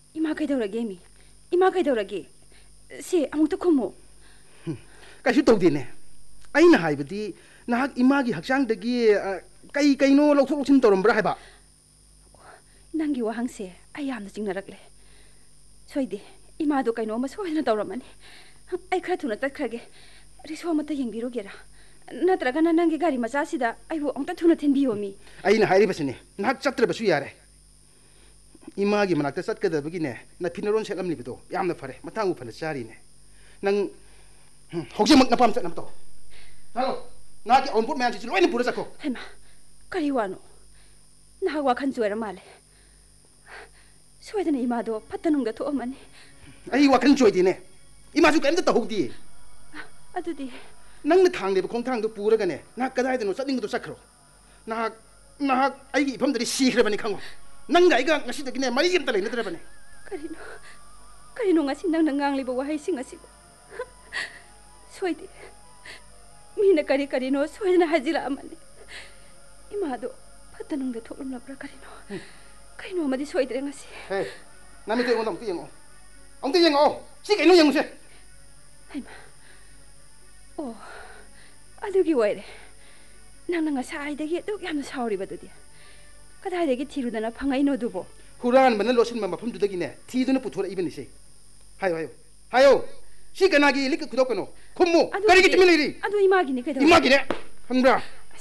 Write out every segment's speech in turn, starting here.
Ima kaidaurage mi. Ima kaidaurage. Se amukta khomo. Kaisu tawdene. Aina haibadi nahak imagi hakchangdagi kaino lawthok lawsin tawrambra haiba. Nangi wahangse ayamna chingnarakle. Soide ima do kaino ma soina tawramani. Ai khara thuna tatkhage. Riso mata yengbirogera. Natragana nangi gari macasida aibu amta thuna thenbiyomi. Aina hairibasine nahak chatrabasu yare. Imagi manakta chatkadabagine na phinaron selamlibido yamna fare matangu phana charine. Nang hojimak napam chatnam to. Halo, nahak onput mayan si loina pura chakho. Hema, kari wano. Nahak wakhan chuera male. Soidana ima do patanungda thoamani. Ai wakhan choidine. Ima su kaimda tahugdi. Adudi nang na thang de khong thang do puragane na kadai de no chating do chakro na ai gi pham de sikhra bani khango nang ga iga ngasi de ne mari yam ta leina dra bani karino ngasi nang nang li bo wahai sing asi soide mina karino soidana hajila amani ima do patanung de tholum labra karino amadi soide ngasi he nami te ngom ti yengo si kaino yengo se haima oh adugi waire nang saidagi duk yamna sauribadudi kadhaidagi thirudana phangai no dubo huran bana losin ma mafam dudagi ne thiduna puthora ibani se hayo si kanagi lik khudokano khummu kari gi timiliri adu imagi ni kaida imagi ne hanbra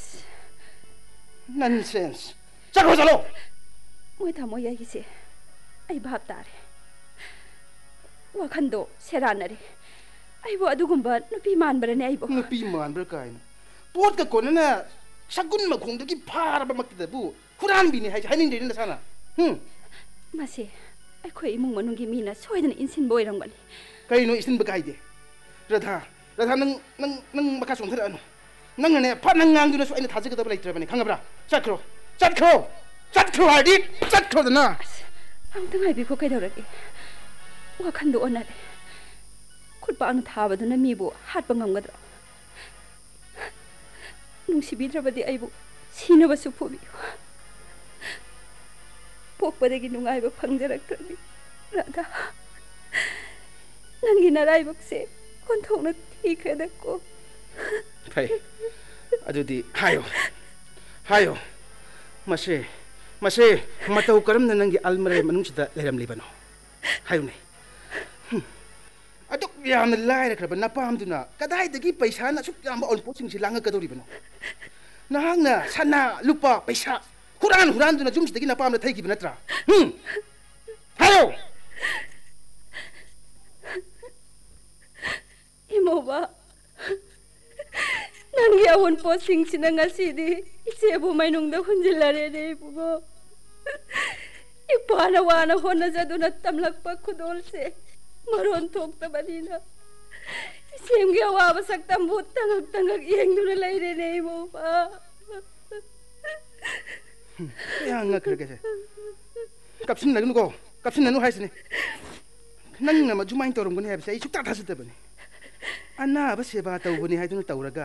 nonsense chalo moi thamo yagi se ai bhab tare wakhando seranari aibo adugumba nupi manbrane aibo nupi manbra kaina pot ka konana sagun ma khongdagi pharaba makdabu huran bini hai hainin deina sana mase ai khoi imung manungi mina soidana insin boirangani kaino isin ba kaide radha nang maka somthara anu nang ne phat nang ngang duna so aina thajagada laitrabani khangabra chatkhro hadi chatkhro dana amtang ai bi ko kaidorake wakhando onare ꯈꯨꯠꯄꯥꯛꯅ ꯊꯥꯕꯗꯨꯅ ꯃꯤꯕꯨ ꯍꯥꯠꯄ ꯉꯝꯒꯗ꯭ꯔꯣ ꯅꯨꯡꯁꯤꯕꯤꯗ꯭ꯔꯕꯗꯤ ꯑꯩꯕꯨ ꯁꯤꯅꯕꯁꯨ ꯐꯨꯕꯤꯌꯨ ꯄꯣꯛꯄꯗꯒꯤ ꯅꯨꯡꯉꯥꯏꯕ ꯐꯪꯖꯔꯛꯇ꯭ꯔꯗꯤ ꯔꯥꯙꯥ ꯅꯪꯒꯤ ꯅꯔꯥꯏꯕꯛꯁꯦ ꯑꯣꯟꯊꯣꯛꯅ ꯊꯤꯈ꯭ꯔꯦꯗꯀꯣ ꯐꯩ ꯑꯗꯨꯗꯤ ꯍꯥꯏꯌꯣ ꯃꯁꯦ ꯃꯇꯧ ꯀꯔꯝꯅ ꯅꯪꯒꯤ ꯑꯜꯃꯔꯩ ꯃꯅꯨꯡꯁꯤꯗ ꯂꯩꯔꯝꯂꯤꯕꯅꯣ ꯍꯥꯏꯌꯨꯅꯦ aduk yamna laira kraba napamduna kadaidagi paisa na suk yamba onpot sing silanga kadoribano nahangna sana lupa paisa huran duna jumsidagi napamna thaigi banatra hayo imoba nangi onpot sing sinanga sidi isebu mainungda hunjilare de bugo ipana wana honna jaduna tamlakpa khudolse maron thokta banina semge awaba saktam bhut tangak yengduna laire nei mo ba yanga khirgese kapsin nanu haisne nangna ma jumain torumguni habse ai sukta thasute bani anna ba seba tawbuni haiduna tawraga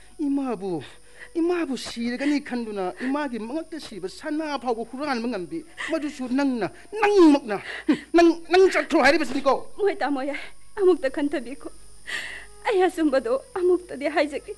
imabu siragani khanduna imagi mangakta siba sana phawo huran mangambi madusu nang chakthro hairibasni ko moi ta moya amukta khantabi ko aya sumbado amukta de haijaki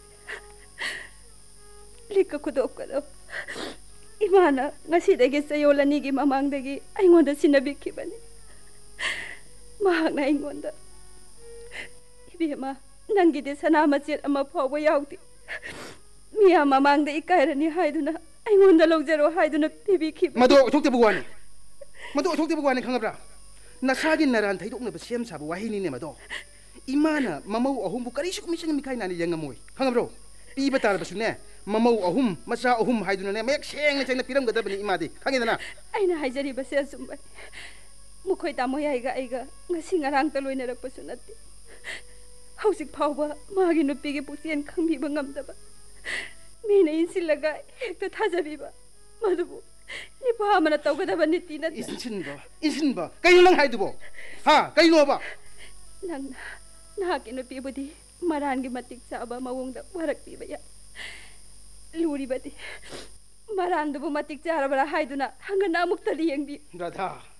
likka kudokado imana ngasi dege sayolani gi mamangdagi aingonda sinabiki bani mahakna aingonda ibema nangi de sana machet ama phawo yaudi miya mamangda ikairani haiduna aingonda logjaro haiduna pibiki mado thokte bugwani khangabra nasagi naran thaidokna ba sem sabu wahini ne mado imana mamau ahum bu karisu mising mikai nani yangamoi khangabro piba tarbasu ne mamau ahum macha ahum haiduna ne mek seng piram gadabani imadi khangidana aina haijari base asumba mukhoi tamoy aiga ngasi ngarang ta loina rakpasu natti hausik phawba magi nupigi putien khangbi bangamdaba mina insilaga ekta thajabiba madubu nipa mana tawgadaba niti nat insinba kaino nang haidubo ha kaino ba nang nahakino pibudi marangi matik saba mawongda waraktiba ya luri badi marandubu matik charabara haiduna hangana mukta liyengbi radha